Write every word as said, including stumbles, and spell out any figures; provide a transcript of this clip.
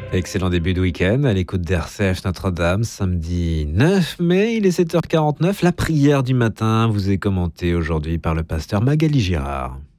Excellent début de week-end à l'écoute d'R C F Notre-Dame, samedi neuf mai, il est sept heures quarante-neuf. La prière du matin vous est commentée aujourd'hui par le pasteur Magali Girard.